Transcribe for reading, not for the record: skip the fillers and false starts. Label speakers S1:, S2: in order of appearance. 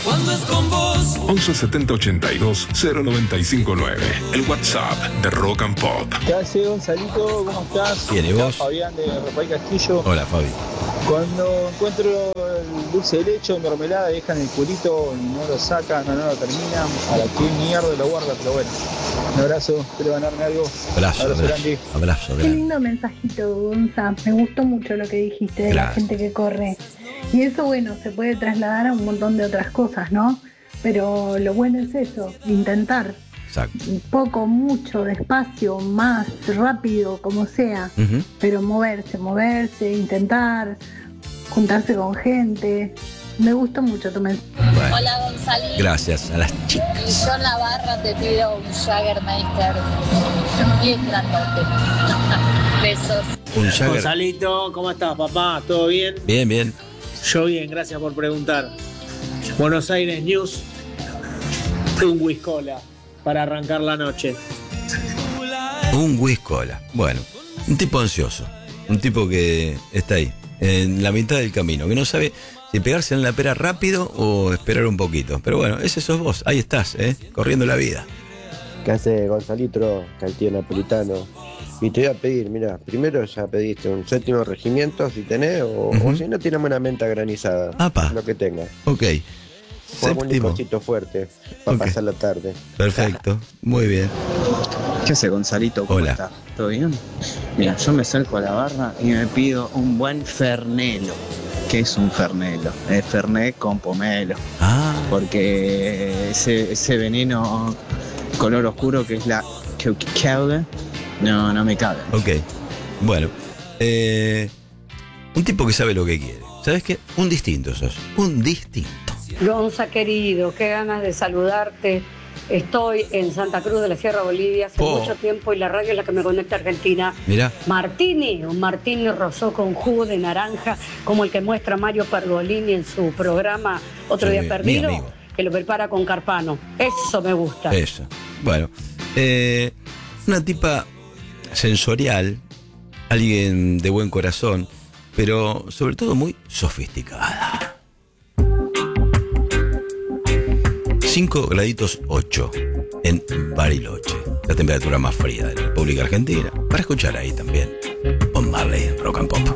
S1: Cuando es con vos.
S2: 11 70 82 0959. El WhatsApp de Rock and Pop.
S3: ¿Qué hace, Gonzalito? ¿Cómo estás?
S4: Bien, ¿y vos?
S3: Fabián de Rafael Castillo.
S4: Hola, Fabi.
S3: Cuando encuentro el dulce de leche o mermelada, dejan el culito y no lo sacan o no lo terminan, a la que mierda lo guarda, pero bueno. Un abrazo, espero ganarme algo.
S4: Abrazo
S3: grande.
S4: Abrazo
S5: Qué
S4: grande.
S5: lindo mensajito, Gonza. Me gustó mucho lo que dijiste de la
S4: Gracias.
S5: gente que corre. Y eso, bueno, se puede trasladar a un montón de otras cosas, ¿no? Pero lo bueno es eso, intentar.
S4: Exacto.
S5: Poco, mucho, despacio, más, rápido, como sea.
S4: Ujú.
S5: Pero moverse, intentar, juntarse con gente. Me gustó mucho tu mensaje.
S4: Bueno,
S6: Hola Gonzalito.
S4: gracias a las
S6: Y
S4: chicas.
S6: yo en la barra te pido un Jaggermeister bien grandote. Besos.
S4: Un Jagger.
S7: Gonzalito, ¿cómo estás, papá? ¿Todo bien?
S4: Bien, bien.
S7: Yo bien, gracias por preguntar. Buenos Aires News, un whiskola para arrancar la noche.
S4: Un whiskola. Bueno, un tipo ansioso. Un tipo que está ahí, en la mitad del camino, que no sabe si pegarse en la pera rápido o esperar un poquito. Pero bueno, ese sos vos. Ahí estás, corriendo la vida.
S8: ¿Qué hace Gonzalito, tío napolitano? Y te voy a pedir, mira, primero ya pediste un 7º regimiento si tenés, o si no tienes una menta granizada,
S4: Apa.
S8: lo que tengas.
S4: Ok.
S8: O un
S4: Séptimo.
S8: licorcito fuerte para
S4: Ok.
S8: pasar la tarde.
S4: Perfecto. Muy bien.
S9: ¿Qué hace, Gonzalito? ¿Cómo
S4: Hola.
S9: está? ¿Todo bien? Mira, yo me acerco a la barra y me pido un buen fernelo. ¿Qué es un fernelo? Es fernet con pomelo.
S4: Ah,
S9: Porque ese veneno color oscuro que es la cauda, no me cabe.
S4: ok. Bueno. Un tipo que sabe lo que quiere. ¿Sabes qué? Un distinto sos. Un distinto.
S10: Gonza querido, qué ganas de saludarte. Estoy en Santa Cruz de la Sierra Bolivia hace
S4: Oh.
S10: mucho tiempo y la radio es la que me conecta a Argentina.
S4: Mirá.
S10: Un martini rosó con jugo de naranja, como el que muestra Mario Pergolini en su programa Otro
S4: Sí,
S10: Día
S4: mi
S10: Perdido,
S4: amigo.
S10: que lo prepara con Carpano. Eso me gusta.
S4: Eso. Bueno. Una tipa sensorial, alguien de buen corazón, pero sobre todo muy sofisticada. 5 graditos 8 en Bariloche, la temperatura más fría de la República Argentina. Para escuchar ahí también Bob Marley, Rock and Pop.